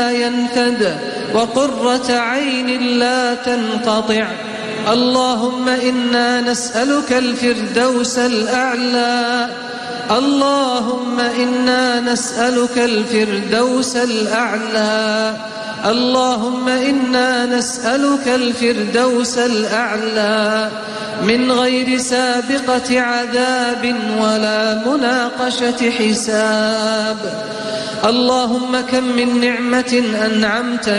ينفد وقرة عين لا تنقطع. اللهم إنا نسألك الفردوس الأعلى، اللهم إنا نسألك الفردوس الأعلى، اللهم إنا نسألك الفردوس الأعلى من غير سابقة عذاب ولا مناقشة حساب. اللهم كم من نعمة أنعمت